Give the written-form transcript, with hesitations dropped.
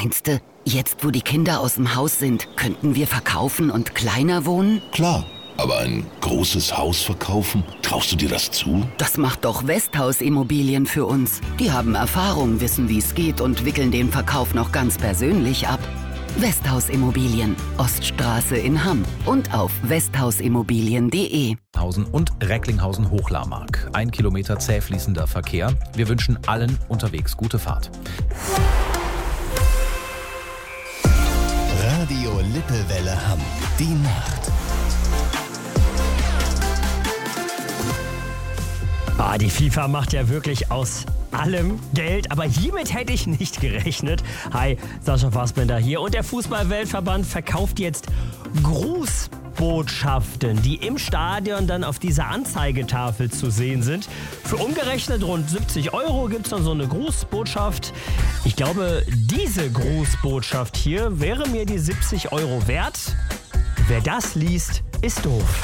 Meinst du, jetzt wo die Kinder aus dem Haus sind, könnten wir verkaufen und kleiner wohnen? Klar, aber ein großes Haus verkaufen, traust du dir das zu? Das macht doch Westhaus Immobilien für uns. Die haben Erfahrung, wissen, wie es geht und wickeln den Verkauf noch ganz persönlich ab. Westhaus Immobilien, Oststraße in Hamm und auf westhausimmobilien.de. Und Recklinghausen-Hochlarmark. 1 Kilometer zäh fließender Verkehr. Wir wünschen allen unterwegs gute Fahrt. Radio Lippewelle Hamm. Die Nacht. Die FIFA macht ja wirklich aus allem Geld, aber hiermit hätte ich nicht gerechnet. Hi, Sascha Fassbender hier und der Fußball-Weltverband verkauft jetzt Grußbotschaften, die im Stadion dann auf dieser Anzeigetafel zu sehen sind. Für umgerechnet rund 70 € gibt es dann so eine Grußbotschaft. Ich glaube, diese Grußbotschaft hier wäre mir die 70 € wert. Wer das liest, ist doof.